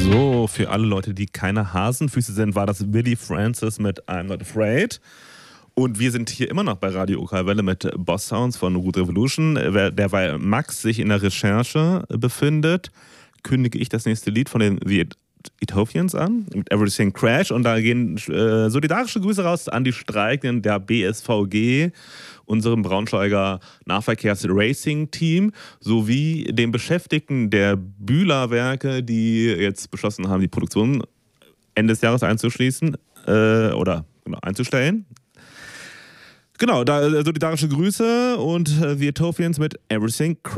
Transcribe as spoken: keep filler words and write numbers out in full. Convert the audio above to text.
So, für alle Leute, die keine Hasenfüße sind, war das Willie Francis mit I'm Not Afraid. Und wir sind hier immer noch bei Radio Okerwelle mit Boss Sounds von Root Revolution. Derweil Max sich in der Recherche befindet, kündige ich das nächste Lied von den The Ethiopians an, mit Everything Crash. Und da gehen äh, solidarische Grüße raus an die Streikenden der B S V G, unserem Braunschweiger Nahverkehrs-Racing-Team, sowie den Beschäftigten der Bühler Werke, die jetzt beschlossen haben, die Produktion Ende des Jahres einzuschließen äh, oder genau, einzustellen. Genau, da solidarische Grüße und äh, The Ethiopians mit Everything Crash.